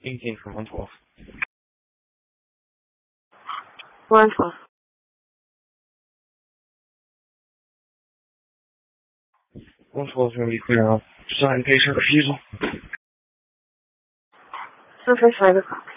18 from 112. 112. 112 is going to be clear now. Sign patient refusal. So for 5 o'clock.